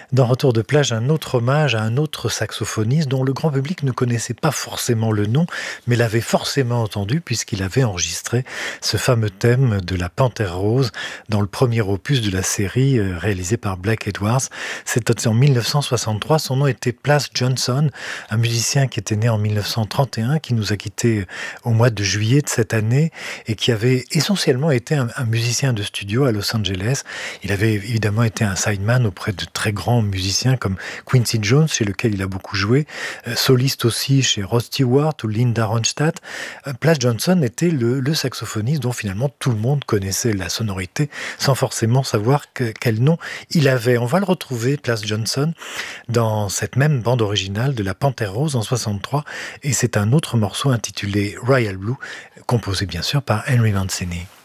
Dans Retour de plage, un autre hommage à un autre saxophoniste dont le grand public ne connaissait pas forcément le nom, mais l'avait forcément entendu puisqu'il avait enregistré ce fameux thème de la Panthère rose dans le premier opus de la série réalisé par Blake Edwards. C'était en 1963. Son nom était Plas Johnson, un musicien qui était né en 1931, qui nous a quittés au mois de juillet de cette année et qui avait essentiellement été un musicien de studio à Los Angeles. Il avait évidemment été un sideman auprès de très grands musiciens comme Quincy Jones, chez lequel il a beaucoup joué, soliste aussi chez Rod Stewart ou Linda Ronstadt. Plas Johnson était le saxophoniste dont finalement tout le monde connaissait la sonorité sans forcément savoir quel nom il avait. On va le retrouver, Plas Johnson, dans cette même bande originale de la Panthère rose en 63, et c'est un autre morceau intitulé Royal Blue, composé bien sûr par Henry Mancini.